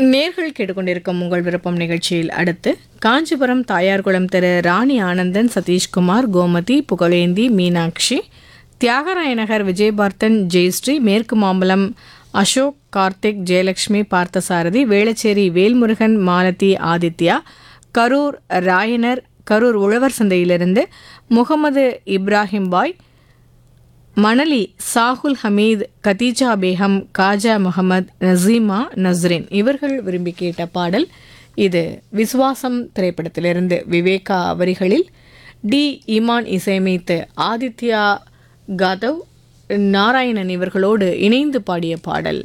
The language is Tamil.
நேர்கள் கேட்டுக்கொண்டிருக்கும் உங்கள் விருப்பம் நிகழ்ச்சியில் அடுத்து காஞ்சிபுரம் தாயார்குளம் திரு ராணி ஆனந்தன், சதீஷ்குமார், கோமதி, புகழேந்தி, மீனாட்சி, தியாகராய நகர் விஜயபார்த்தன், ஜெயஸ்ரீ, மேற்கு மாம்பலம் அசோக், கார்த்திக், ஜெயலட்சுமி, பார்த்தசாரதி, வேளச்சேரி வேல்முருகன், மாலதி, ஆதித்யா, கரூர் ராயனர், கரூர் உழவர் சந்தையிலிருந்து முகமது இப்ராஹிம் பாய், மணலி சாகுல் ஹமீத், கதீஜா பேகம், காஜா முகமது, நசீமா, நஸ்ரின் இவர்கள் விரும்பி கேட்ட பாடல் இது விசுவாசம் திரைப்படத்திலிருந்து விவேகா வரிகளில் டி இமான் இசையமைத்து ஆதித்யா காதவ், நாராயணன் இவர்களோடு இணைந்து பாடிய பாடல்.